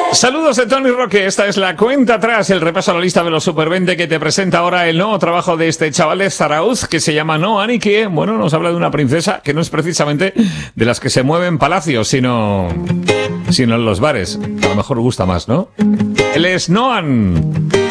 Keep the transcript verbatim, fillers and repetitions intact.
Saludos de Tony Roque, esta es la cuenta atrás, el repaso a la lista de los Super veinte que te presenta ahora el nuevo trabajo de este chaval de Zarauz que se llama Noan y que, bueno, nos habla de una princesa que no es precisamente de las que se mueven en palacios, sino, sino en los bares. A lo mejor gusta más, ¿no? Él es Noan.